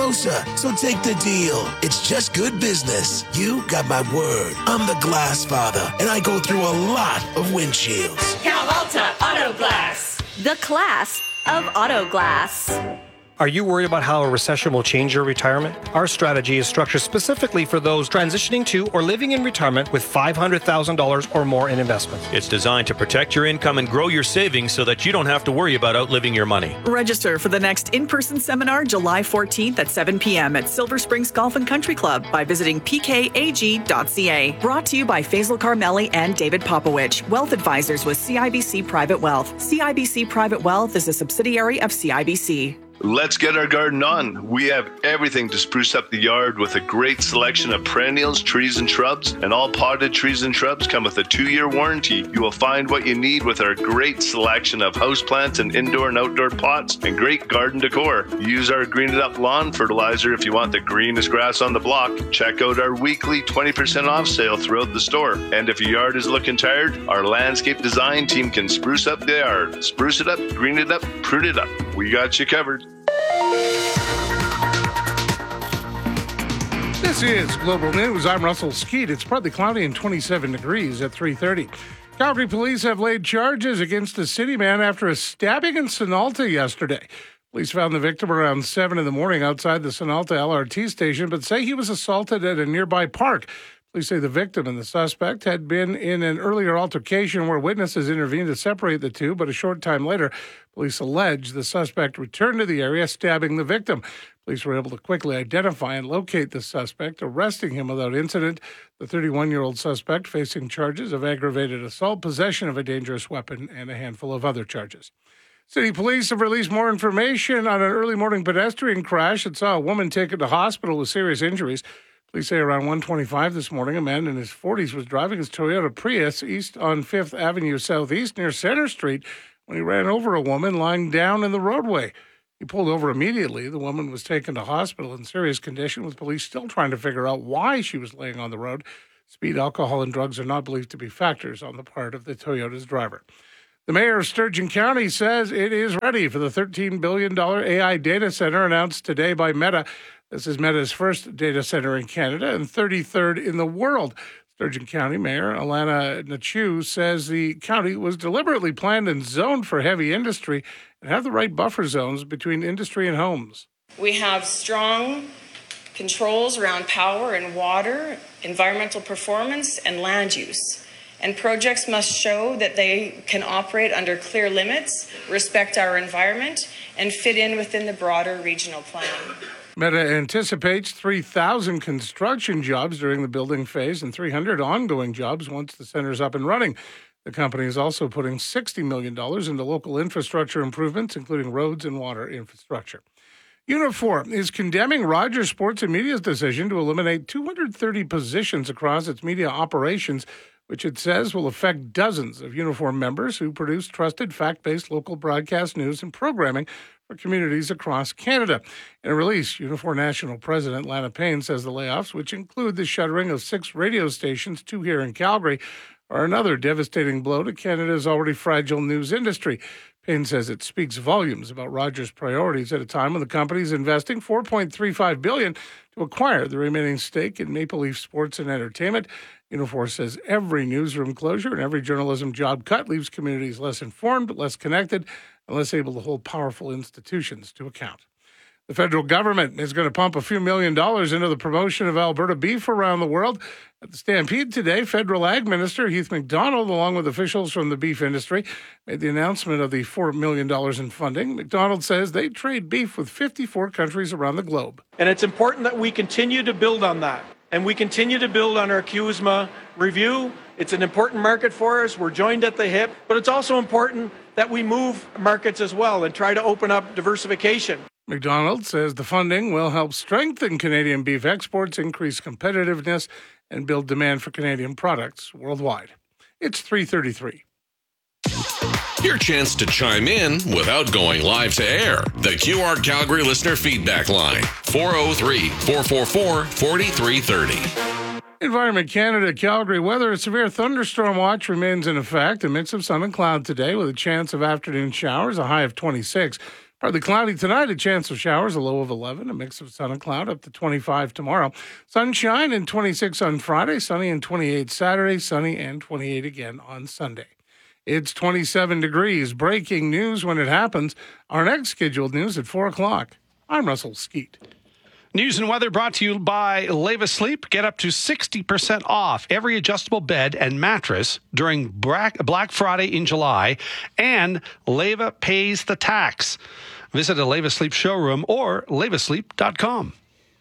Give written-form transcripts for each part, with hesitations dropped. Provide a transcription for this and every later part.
closer, so take the deal. It's just good business. You got my word. I'm the Glass Father, and I go through a lot of windshields. Cal Alta Auto Glass. The class of auto glass. Are you worried about how a recession will change your retirement? Our strategy is structured specifically for those transitioning to or living in retirement with $500,000 or more in investments. It's designed to protect your income and grow your savings so that you don't have to worry about outliving your money. Register for the next in-person seminar July 14th at 7 p.m. at Silver Springs Golf and Country Club by visiting pkag.ca. Brought to you by Faisal Carmeli and David Popowich, Wealth Advisors with CIBC Private Wealth. CIBC Private Wealth is a subsidiary of CIBC. Let's get our garden on. We have everything to spruce up the yard with a great selection of perennials, trees, and shrubs. And all potted trees and shrubs come with a 2-year warranty. You will find what you need with our great selection of houseplants and indoor and outdoor pots and great garden decor. Use our Green It Up lawn fertilizer if you want the greenest grass on the block. Check out our weekly 20% off sale throughout the store. And if your yard is looking tired, our landscape design team can spruce up the yard. Spruce it up, green it up, prune it up. We got you covered. This is Global News. I'm Russell Skeet. It's partly cloudy and 27 degrees at 3:30. Calgary police have laid charges against a city man after a stabbing in Sonalta yesterday. Police found the victim around 7 in the morning outside the Sonalta LRT station, but say he was assaulted at a nearby park. Police say the victim and the suspect had been in an earlier altercation where witnesses intervened to separate the two, but a short time later, police allege the suspect returned to the area, stabbing the victim. Police were able to quickly identify and locate the suspect, arresting him without incident. The 31-year-old suspect facing charges of aggravated assault, possession of a dangerous weapon, and a handful of other charges. City police have released more information on an early morning pedestrian crash that saw a woman taken to hospital with serious injuries. Police say around 1:25 this morning, a man in his 40s was driving his Toyota Prius east on 5th Avenue Southeast near Center Street when he ran over a woman lying down in the roadway. He pulled over immediately. The woman was taken to hospital in serious condition, with police still trying to figure out why she was laying on the road. Speed, alcohol, and drugs are not believed to be factors on the part of the Toyota's driver. The mayor of Sturgeon County says it is ready for the $13 billion AI data center announced today by Meta. This is Meta's first data center in Canada and 33rd in the world. Sturgeon County Mayor Alana Nachu says the county was deliberately planned and zoned for heavy industry and have the right buffer zones between industry and homes. We have strong controls around power and water, environmental performance, and land use. And projects must show that they can operate under clear limits, respect our environment, and fit in within the broader regional plan. Meta anticipates 3,000 construction jobs during the building phase and 300 ongoing jobs once the center's up and running. The company is also putting $60 million into local infrastructure improvements, including roads and water infrastructure. Unifor is condemning Rogers Sports and Media's decision to eliminate 230 positions across its media operations, which it says will affect dozens of Unifor members who produce trusted, fact-based local broadcast news and programming for communities across Canada. In a release, Unifor National President Lana Payne says the layoffs, which include the shuttering of 6 radio stations, 2 here in Calgary, are another devastating blow to Canada's already fragile news industry. Payne says it speaks volumes about Rogers' priorities at a time when the company is investing $4.35 billion to acquire the remaining stake in Maple Leaf Sports and Entertainment. Unifor says every newsroom closure and every journalism job cut leaves communities less informed, less connected, and less able to hold powerful institutions to account. The federal government is going to pump a few $1 million into the promotion of Alberta beef around the world. At the Stampede today, Federal Ag Minister Heath MacDonald, along with officials from the beef industry, made the announcement of the $4 million in funding. MacDonald says they trade beef with 54 countries around the globe. And it's important that we continue to build on that. And we continue to build on our CUSMA review. It's an important market for us. We're joined at the hip. But it's also important that we move markets as well and try to open up diversification. MacDonald says the funding will help strengthen Canadian beef exports, increase competitiveness, and build demand for Canadian products worldwide. It's 3:33. Your chance to chime in without going live to air. The QR Calgary listener feedback line, 403-444-4330. Environment Canada, Calgary weather. A severe thunderstorm watch remains in effect. A mix of sun and cloud today with a chance of afternoon showers, a high of 26. Partly cloudy tonight, a chance of showers, a low of 11, a mix of sun and cloud, up to 25 tomorrow. Sunshine and 26 on Friday, sunny and 28 Saturday, sunny and 28 again on Sunday. It's 27 degrees. Breaking news when it happens. Our next scheduled news at 4 o'clock. I'm Russell Skeet. News and weather brought to you by Leva Sleep. Get up to 60% off every adjustable bed and mattress during Black Friday in July. And Leva pays the tax. Visit a Leva Sleep showroom or levasleep.com.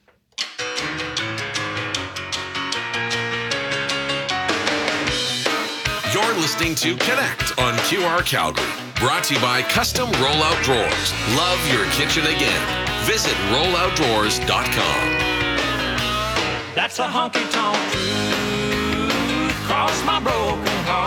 You're listening to Connect on QR Calgary. Brought to you by Custom Rollout Drawers. Love your kitchen again. Visit rolloutdrawers.com. That's a honky-tonk truth. Cross my broken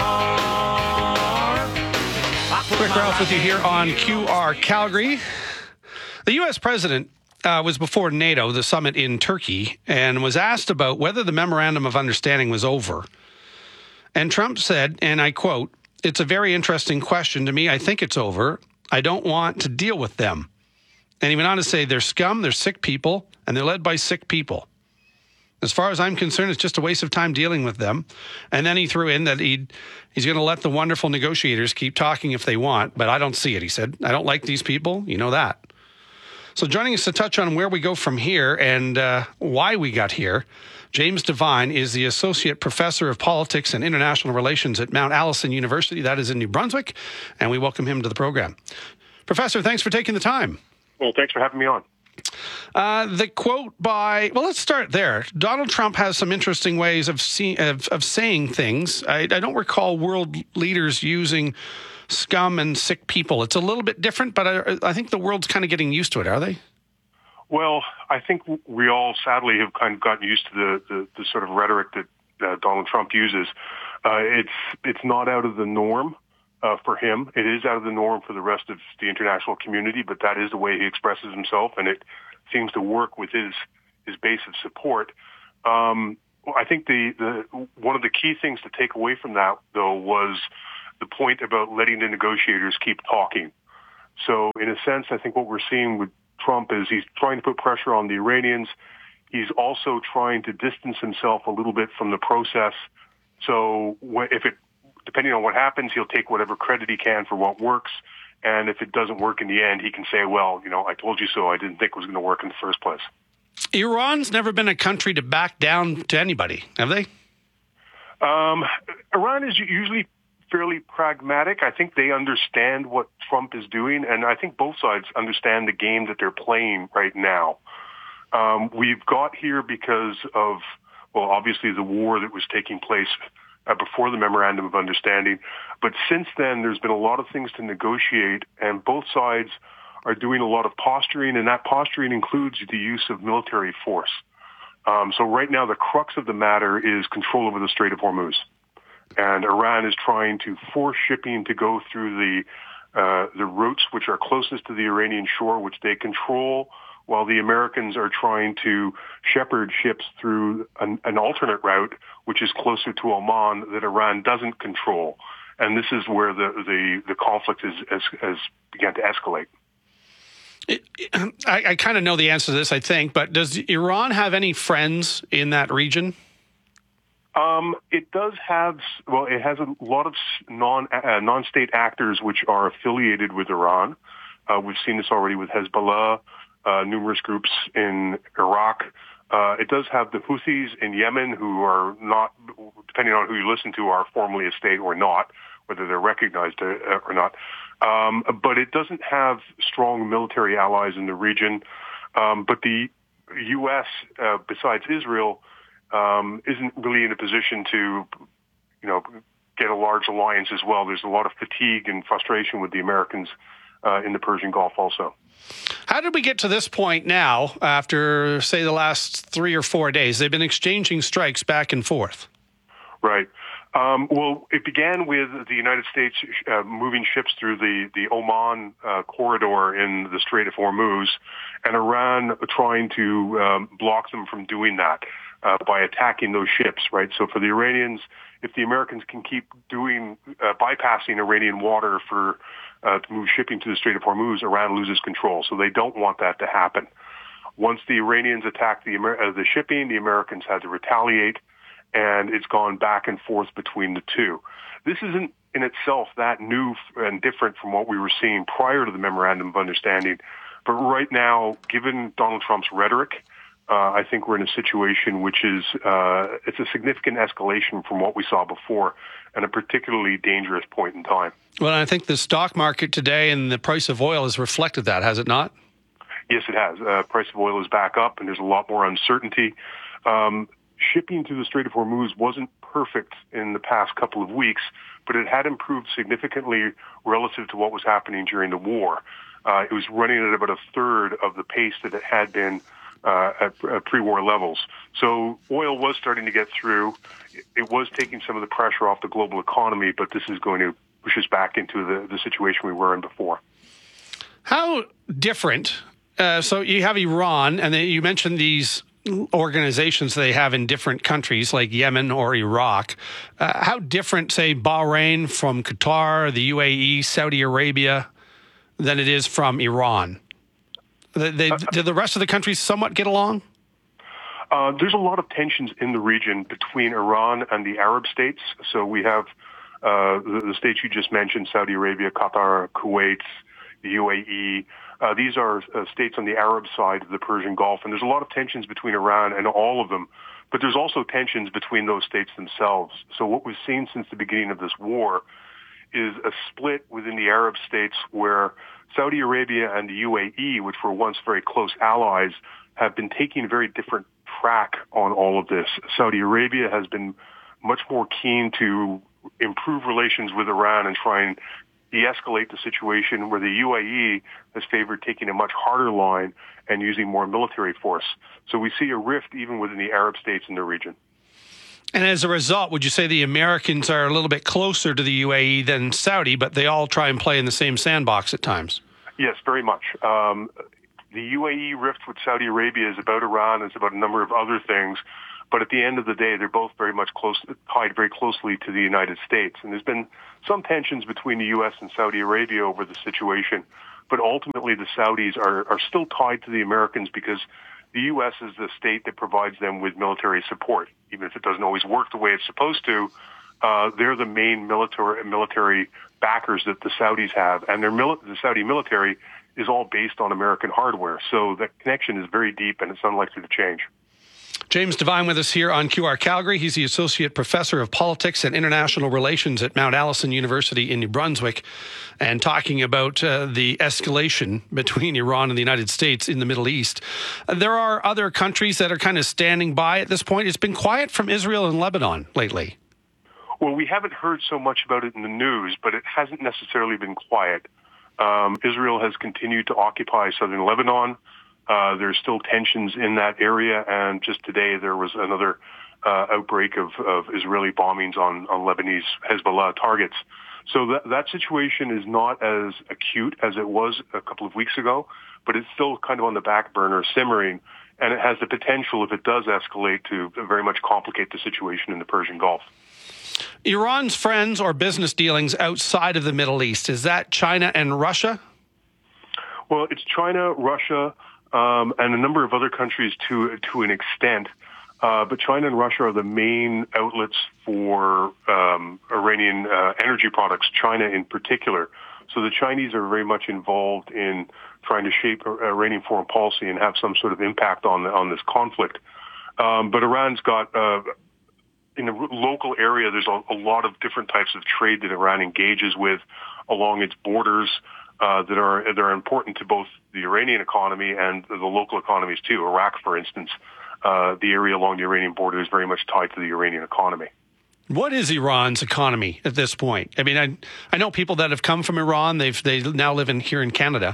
heart. Rick Ralph with you here on QR Calgary. The U.S. president was before NATO, the summit in Turkey, and was asked about whether the memorandum of understanding was over. And Trump said, and I quote, "It's a very interesting question to me. I think it's over. I don't want to deal with them." And he went on to say, "They're scum, they're sick people, and they're led by sick people. As far as I'm concerned, it's just a waste of time dealing with them." And then he threw in that he's going to let the wonderful negotiators keep talking if they want, but I don't see it, he said. "I don't like these people. You know that." So joining us to touch on where we go from here and why we got here, James Devine is the Associate Professor of Politics and International Relations at Mount Allison University. That is in New Brunswick, and we welcome him to the program. Professor, thanks for taking the time. Well, thanks for having me on. The quote let's start there. Donald Trump has some interesting ways of saying things. I don't recall world leaders using scum and sick people. It's a little bit different, but I think the world's kind of getting used to it, are they? Well, I think we all sadly have kind of gotten used to the sort of rhetoric that Donald Trump uses. It's not out of the norm for him. It is out of the norm for the rest of the international community, but that is the way he expresses himself, and it seems to work with his base of support. I think the one of the key things to take away from that, though, was the point about letting the negotiators keep talking. So, in a sense, I think what we're seeing with Trump is he's trying to put pressure on the Iranians. He's also trying to distance himself a little bit from the process. So depending on what happens, he'll take whatever credit he can for what works. And if it doesn't work in the end, he can say, well, I told you so. I didn't think it was going to work in the first place. Iran's never been a country to back down to anybody, have they? Iran is usually fairly pragmatic. I think they understand what Trump is doing, and I think both sides understand the game that they're playing right now. We've got here because of, obviously the war that was taking place before the Memorandum of Understanding. But since then, there's been a lot of things to negotiate, and both sides are doing a lot of posturing, and that posturing includes the use of military force. So right now, the crux of the matter is control over the Strait of Hormuz. And Iran is trying to force shipping to go through the routes which are closest to the Iranian shore, which they control, while the Americans are trying to shepherd ships through an alternate route, which is closer to Oman, that Iran doesn't control. And this is where the conflict has begun to escalate. I kind of know the answer to this, I think, but does Iran have any friends in that region? It does have, it has a lot of non-state actors which are affiliated with Iran. We've seen this already with Hezbollah, numerous groups in Iraq. It does have the Houthis in Yemen, who are not, depending on who you listen to, are formally a state or not, whether they're recognized or not. But it doesn't have strong military allies in the region. But the U.S., besides Israel, isn't really in a position to, get a large alliance as well. There's a lot of fatigue and frustration with the Americans in the Persian Gulf also. How did we get to this point now after, say, the last 3 or 4 days? They've been exchanging strikes back and forth. Right. It began with the United States moving ships through the Oman corridor in the Strait of Hormuz, and Iran trying to block them from doing that. by attacking those ships, right? So for the Iranians, if the Americans can keep bypassing Iranian water to move shipping to the Strait of Hormuz, Iran loses control. So they don't want that to happen. Once the Iranians attacked the shipping, the Americans had to retaliate, and it's gone back and forth between the two. This isn't in itself that new and different from what we were seeing prior to the Memorandum of Understanding. But right now, given Donald Trump's rhetoric, I think we're in a situation which is it's a significant escalation from what we saw before, and a particularly dangerous point in time. Well, I think the stock market today and the price of oil has reflected that, has it not? Yes, it has. Price of oil is back up, and there's a lot more uncertainty. Shipping through the Strait of Hormuz wasn't perfect in the past couple of weeks, but it had improved significantly relative to what was happening during the war. It was running at about a third of the pace that it had been at pre-war levels. So oil was starting to get through. It was taking some of the pressure off the global economy, but this is going to push us back into the situation we were in before. How different? So you have Iran, and you mentioned these organizations they have in different countries like Yemen or Iraq. How different, say, Bahrain from Qatar, the UAE, Saudi Arabia, than it is from Iran? Do the rest of the countries somewhat get along? There's a lot of tensions in the region between Iran and the Arab states. So we have the states you just mentioned, Saudi Arabia, Qatar, Kuwait, the UAE. These are states on the Arab side of the Persian Gulf, and there's a lot of tensions between Iran and all of them. But there's also tensions between those states themselves. So what we've seen since the beginning of this war is a split within the Arab states where Saudi Arabia and the UAE, which were once very close allies, have been taking a very different track on all of this. Saudi Arabia has been much more keen to improve relations with Iran and try and de-escalate the situation, where the UAE has favored taking a much harder line and using more military force. So we see a rift even within the Arab states in the region. And as a result, would you say the Americans are a little bit closer to the UAE than Saudi, but they all try and play in the same sandbox at times? Yes, very much. The UAE rift with Saudi Arabia is about Iran. It's about a number of other things. But at the end of the day, they're both very much tied very closely to the United States. And there's been some tensions between the U.S. and Saudi Arabia over the situation. But ultimately, the Saudis are still tied to the Americans because the U.S. is the state that provides them with military support. Even if it doesn't always work the way it's supposed to, they're the main military backers that the Saudis have. And the Saudi military is all based on American hardware. So that connection is very deep, and it's unlikely to change. James Devine with us here on QR Calgary. He's the Associate Professor of Politics and International Relations at Mount Allison University in New Brunswick, and talking about the escalation between Iran and the United States in the Middle East. There are other countries that are kind of standing by at this point. It's been quiet from Israel and Lebanon lately. Well, we haven't heard so much about it in the news, but it hasn't necessarily been quiet. Israel has continued to occupy southern Lebanon. There's still tensions in that area, and just today there was another outbreak of Israeli bombings on Lebanese Hezbollah targets. So that situation is not as acute as it was a couple of weeks ago, but it's still kind of on the back burner, simmering, and it has the potential, if it does escalate, to very much complicate the situation in the Persian Gulf. Iran's friends or business dealings outside of the Middle East, is that China and Russia? Well, it's China, Russia, and a number of other countries to an extent. But China and Russia are the main outlets for Iranian energy products, China in particular. So the Chinese are very much involved in trying to shape Iranian foreign policy and have some sort of impact on this conflict. But Iran's got, in the local area, there's a lot of different types of trade that Iran engages with along its borders that are important to both the Iranian economy and the local economies too. Iraq, for instance, the area along the Iranian border is very much tied to the Iranian economy. What is Iran's economy at this point? I mean, I know people that have come from Iran. They now live here in Canada,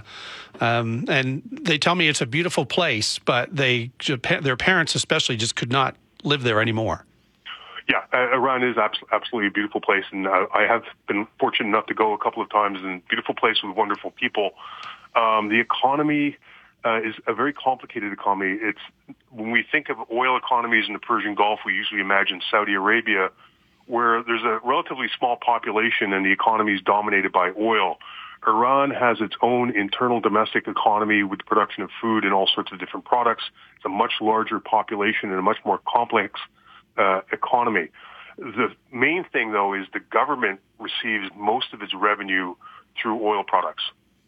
and they tell me it's a beautiful place, but their parents especially just could not live there anymore. Yeah, Iran is absolutely a beautiful place, and I have been fortunate enough to go a couple of times, and beautiful place with wonderful people. The economy is a very complicated economy. when we think of oil economies in the Persian Gulf, we usually imagine Saudi Arabia, where there's a relatively small population and the economy is dominated by oil. Iran has its own internal domestic economy with the production of food and all sorts of different products. It's a much larger population and a much more complex economy. The main thing, though, is the government receives most of its revenue through oil products.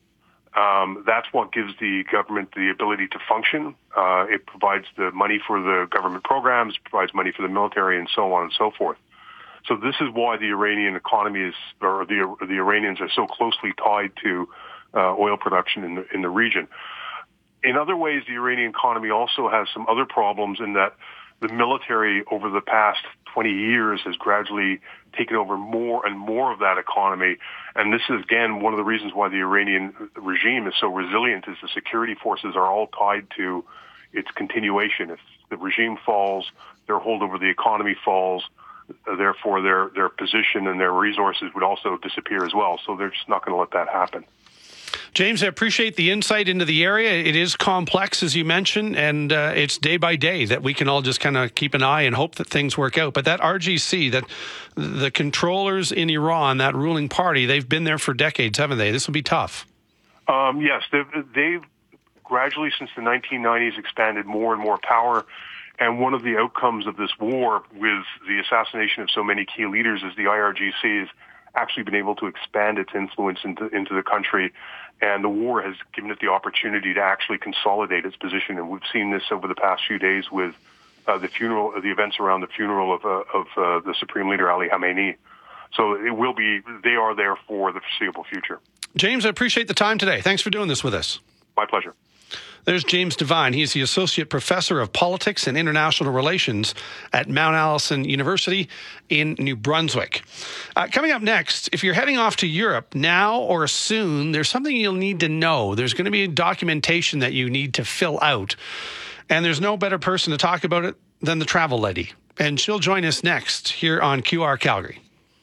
That's what gives the government the ability to function. It provides the money for the government programs, provides money for the military, and so on and so forth. So this is why the Iranian economy is, or the Iranians are so closely tied to oil production in the region. In other ways, the Iranian economy also has some other problems in that the military over the past 20 years has gradually taken over more and more of that economy. And this is, again, one of the reasons why the Iranian regime is so resilient, is the security forces are all tied to its continuation. If the regime falls, their hold over the economy falls. Therefore, their position and their resources would also disappear as well. So they're just not going to let that happen. James, I appreciate the insight into the area. It is complex, as you mentioned, and it's day by day that we can all just kind of keep an eye and hope that things work out. But that RGC, that the controllers in Iran, that ruling party, they've been there for decades, haven't they? This will be tough. Yes, they've gradually, since the 1990s, expanded more and more power. And one of the outcomes of this war with the assassination of so many key leaders is the IRGC has actually been able to expand its influence into the country. And the war has given it the opportunity to actually consolidate its position. And we've seen this over the past few days with the events around the funeral of the Supreme Leader Ali Khamenei. So they are there for the foreseeable future. James, I appreciate the time today. Thanks for doing this with us. My pleasure. There's James Devine. He's the Associate Professor of Politics and International Relations at Mount Allison University in New Brunswick. Coming up next, if you're heading off to Europe now or soon, there's something you'll need to know. There's going to be documentation that you need to fill out. And there's no better person to talk about it than the travel lady. And she'll join us next here on QR Calgary.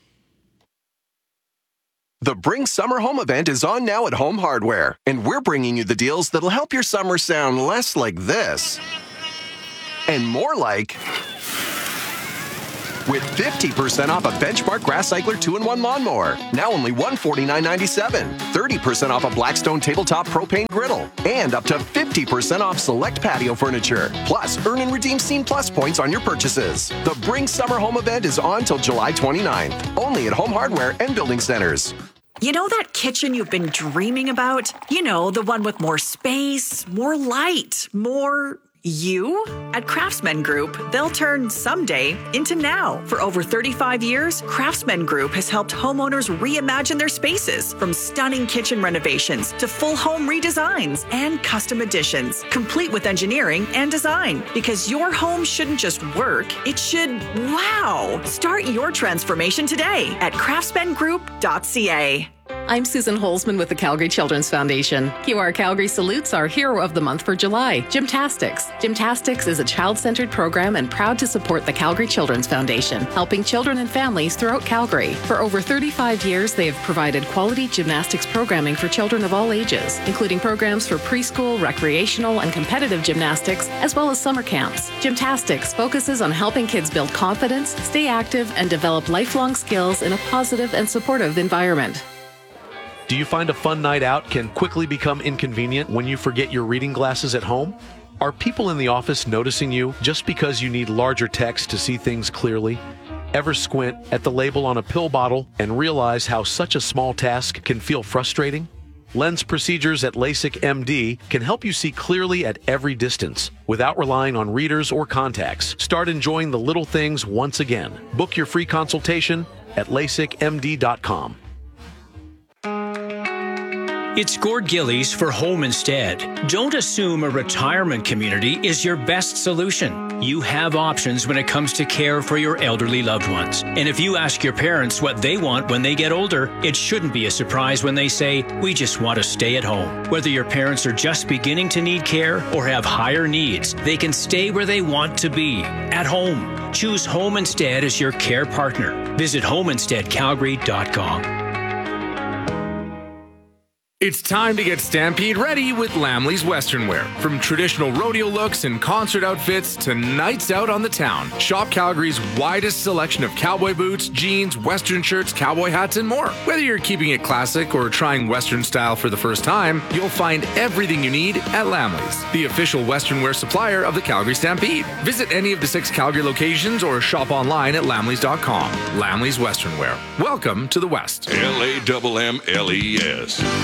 The Bring Summer Home event is on now at Home Hardware, and we're bringing you the deals that'll help your summer sound less like this and more like, with 50% off a Benchmark Grass Cycler 2-in-1 lawnmower, now only $149.97, 30% off a Blackstone Tabletop Propane Griddle, and up to 50% off select patio furniture. Plus, earn and redeem Scene Plus points on your purchases. The Bring Summer Home event is on till July 29th, only at Home Hardware and Building Centers. You know that kitchen you've been dreaming about? You know, the one with more space, more light, more you? At Craftsman Group, they'll turn someday into now. For over 35 years, Craftsman Group has helped homeowners reimagine their spaces, from stunning kitchen renovations to full home redesigns and custom additions, complete with engineering and design. Because your home shouldn't just work, it should wow. Start your transformation today at craftsmangroup.ca. I'm Susan Holzman with the Calgary Children's Foundation. QR Calgary salutes our hero of the month for July, Gymtastics. Gymtastics is a child-centered program and proud to support the Calgary Children's Foundation, helping children and families throughout Calgary. For over 35 years, they have provided quality gymnastics programming for children of all ages, including programs for preschool, recreational, and competitive gymnastics, as well as summer camps. Gymtastics focuses on helping kids build confidence, stay active, and develop lifelong skills in a positive and supportive environment. Do you find a fun night out can quickly become inconvenient when you forget your reading glasses at home? Are people in the office noticing you just because you need larger text to see things clearly? Ever squint at the label on a pill bottle and realize how such a small task can feel frustrating? Lens procedures at LASIK MD can help you see clearly at every distance without relying on readers or contacts. Start enjoying the little things once again. Book your free consultation at LASIKMD.com. It's Gord Gillies for Home Instead. Don't assume a retirement community is your best solution. You have options when it comes to care for your elderly loved ones. And if you ask your parents what they want when they get older, it shouldn't be a surprise when they say, "We just want to stay at home." Whether your parents are just beginning to need care or have higher needs, they can stay where they want to be, at home. Choose Home Instead as your care partner. Visit homeinsteadcalgary.com. It's time to get Stampede ready with Lamley's Western Wear. From traditional rodeo looks and concert outfits to nights out on the town, shop Calgary's widest selection of cowboy boots, jeans, Western shirts, cowboy hats, and more. Whether you're keeping it classic or trying Western style for the first time, you'll find everything you need at Lamley's, the official Western wear supplier of the Calgary Stampede. Visit any of the 6 Calgary locations or shop online at lamleys.com. Lamley's Western Wear. Welcome to the West. LAMMLES.